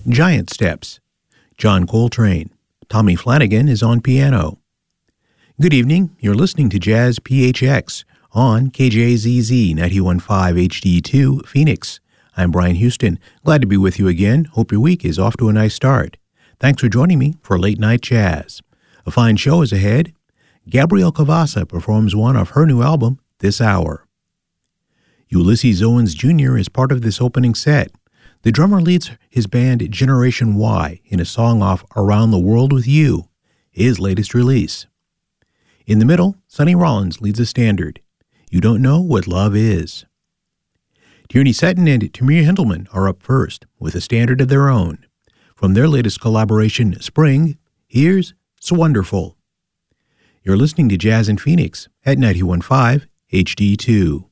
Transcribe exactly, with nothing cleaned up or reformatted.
Giant Steps. John Coltrane. Tommy Flanagan is on piano. Good evening. You're listening to Jazz P H X on K J Z Z ninety-one point five H D two Phoenix. I'm Brian Houston. Glad to be with you again. Hope your week is off to a nice start. Thanks for joining me for Late Night Jazz. A fine show is ahead. Gabrielle Cavassa performs one of her new album this hour. Ulysses Owens Junior is part of this opening set. The drummer leads his band Generation Y in a song off Around the World with You, his latest release. In the middle, Sonny Rollins leads a standard, You Don't Know What Love Is. Tierney Seton and Tamir Hendelman are up first with a standard of their own. From their latest collaboration, Spring, here's Swonderful. You're listening to Jazz in Phoenix at ninety-one point five H D two.